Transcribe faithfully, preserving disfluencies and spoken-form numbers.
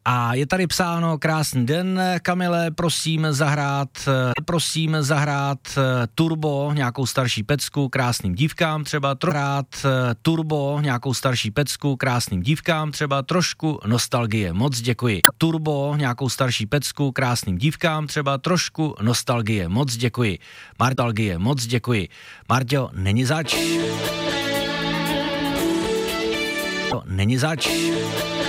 A je tady psáno: krásný den, Kamile, prosím zahrát, prosím zahrát Turbo, nějakou starší pecku, krásným dívkám třeba, trohrát Turbo, nějakou starší pecku, krásným dívkám třeba, trošku nostalgie, moc děkuji. Turbo, nějakou starší pecku, krásným dívkám třeba, trošku nostalgie, moc děkuji. Martalgie, moc děkuji. Marťo, není zač. Není zač.